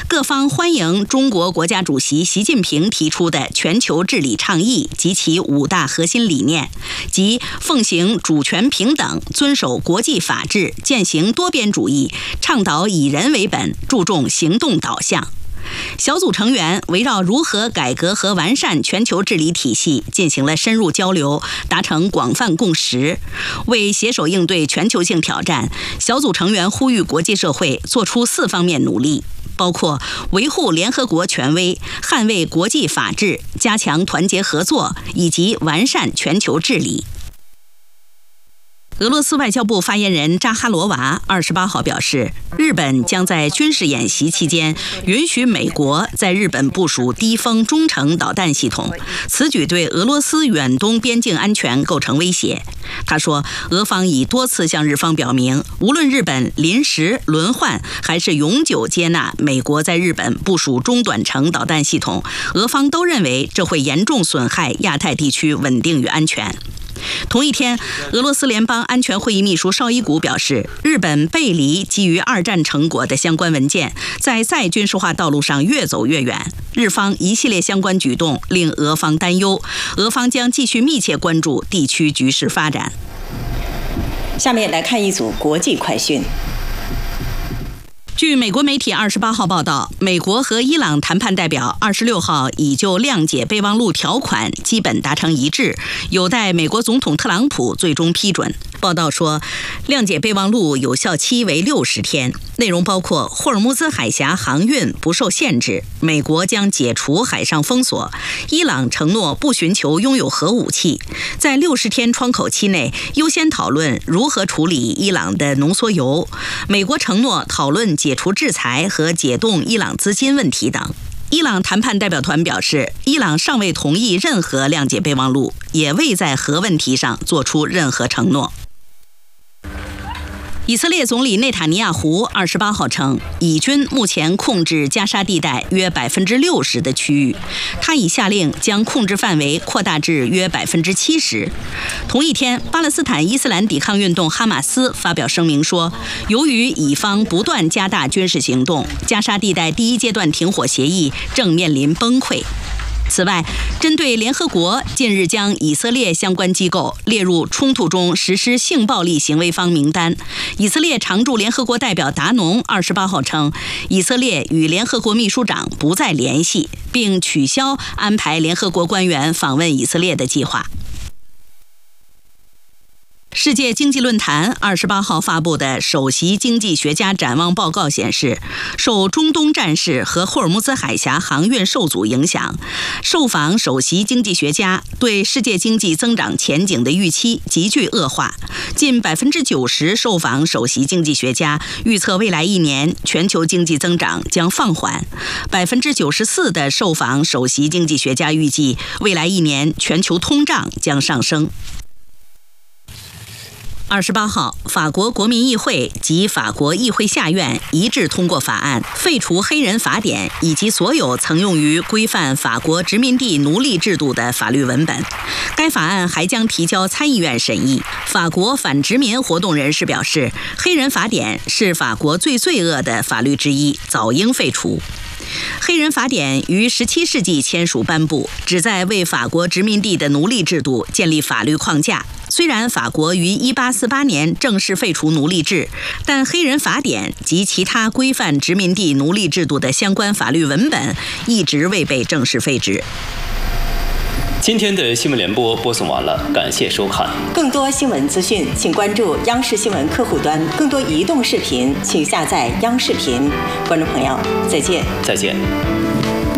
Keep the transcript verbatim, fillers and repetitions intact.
各方欢迎中国国家主席习近平提出的全球治理倡议及其五大核心理念，即奉行主权平等、遵守国际法治、践行多边主义、倡导以人为本、注重行动导向。小组成员围绕如何改革和完善全球治理体系进行了深入交流，达成广泛共识。为携手应对全球性挑战，小组成员呼吁国际社会做出四方面努力，包括维护联合国权威、捍卫国际法治、加强团结合作以及完善全球治理。俄罗斯外交部发言人扎哈罗娃二十八号表示，日本将在军事演习期间允许美国在日本部署低风中程导弹系统，此举对俄罗斯远东边境安全构成威胁。他说，俄方已多次向日方表明，无论日本临时、轮换还是永久接纳美国在日本部署中短程导弹系统，俄方都认为这会严重损害亚太地区稳定与安全。同一天，俄罗斯联邦安全会议秘书绍伊古表示，日本背离基于二战成果的相关文件，在再军事化道路上越走越远。日方一系列相关举动令俄方担忧，俄方将继续密切关注地区局势发展。 下面来看一组国际快讯。 据美国媒体二十八号报道，美国和伊朗谈判代表二十六号已就谅解备忘录条款基本达成一致，有待美国总统特朗普最终批准。报道说，谅解备忘录有效期为六十天，内容包括霍尔木兹海峡航运不受限制，美国将解除海上封锁，伊朗承诺不寻求拥有核武器，在六十天窗口期内优先讨论如何处理伊朗的浓缩铀，美国承诺讨论解除制裁和解冻伊朗资金问题等。伊朗谈判代表团表示，伊朗尚未同意任何谅解备忘录，也未在核问题上做出任何承诺。以色列总理内塔尼亚胡二十八号称，以军目前控制加沙地带约百分之六十的区域，他已下令将控制范围扩大至约百分之七十。同一天，巴勒斯坦伊斯兰抵抗运动哈马斯发表声明说，由于以方不断加大军事行动，加沙地带第一阶段停火协议正面临崩溃。此外，针对联合国近日将以色列相关机构列入冲突中实施性暴力行为方名单，以色列常驻联合国代表达农二十八号称，以色列与联合国秘书长不再联系，并取消安排联合国官员访问以色列的计划。世界经济论坛二十八号发布的首席经济学家展望报告显示，受中东战事和霍尔木兹海峡航运受阻影响，受访首席经济学家对世界经济增长前景的预期急剧恶化。近百分之九十受访首席经济学家预测未来一年全球经济增长将放缓，百分之九十四的受访首席经济学家预计未来一年全球通胀将上升。二十八号，法国国民议会及法国议会下院一致通过法案，废除黑人法典以及所有曾用于规范法国殖民地奴隶制度的法律文本。该法案还将提交参议院审议。法国反殖民活动人士表示，黑人法典是法国最罪恶的法律之一，早应废除。黑人法典于十七世纪签署颁布，旨在为法国殖民地的奴隶制度建立法律框架。虽然法国于一八四八年正式废除奴隶制，但黑人法典及其他规范殖民地奴隶制度的相关法律文本一直未被正式废止。 今天的新闻联播播送完了，感谢收看。 更多新闻资讯，请关注央视新闻客户端；更多移动视频，请下载央视频。观众朋友，再见。 再见。